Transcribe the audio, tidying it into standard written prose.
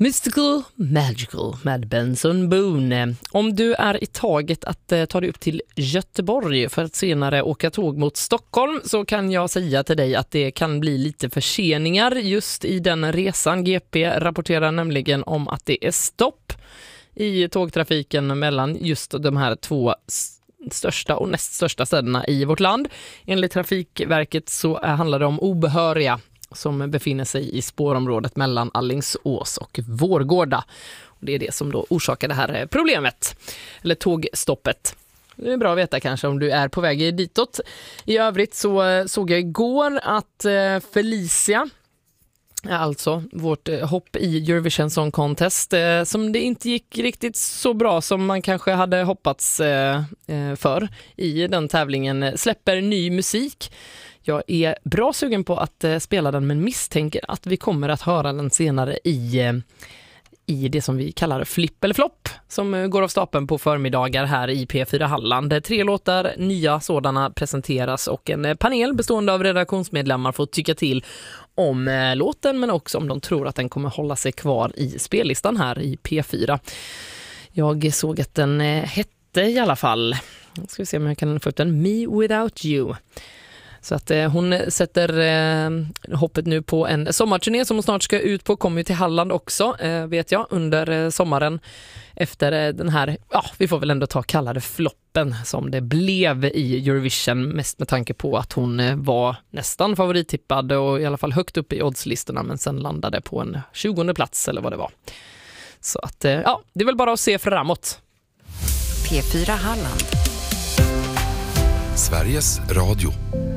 Mystical Magical med Benson Boone. Om du är i taget att ta dig upp till Göteborg för att senare åka tåg mot Stockholm, så kan jag säga till dig att det kan bli lite förseningar just i den resan. GP rapporterar nämligen om att det är stopp i tågtrafiken mellan just de här två största och näst största städerna i vårt land. Enligt Trafikverket så handlar det om obehöriga som befinner sig i spårområdet mellan Alingsås och Vårgårda. Och det är det som då orsakar det här problemet, eller tågstoppet. Det är bra att veta kanske om du är på väg ditåt. I övrigt så såg jag igår att Felicia, alltså vårt hopp i Eurovision Song Contest, som det inte gick riktigt så bra som man kanske hade hoppats för i den tävlingen, släpper ny musik. Jag är bra sugen på att spela den, men misstänker att vi kommer att höra den senare i det som vi kallar flipp eller flopp, som går av stapeln på förmiddagar här i P4 Halland. 3 låtar, nya sådana, presenteras och en panel bestående av redaktionsmedlemmar får tycka till om låten, men också om de tror att den kommer hålla sig kvar i spellistan här i P4. Jag såg att den hette i alla fall, ska vi se om jag kan få upp den, Me Without You. Så att hon sätter hoppet nu på en sommarturné som hon snart ska ut på. Kommer ju till Halland också, vet jag, under sommaren. Efter den här, vi får väl ändå kalla det floppen som det blev i Eurovision. Mest med tanke på att hon var nästan favorittippad och i alla fall högt upp i oddslistorna. Men sen landade på en 20:e plats eller vad det var. Så att, det är väl bara att se framåt. P4 Halland. Sveriges Radio.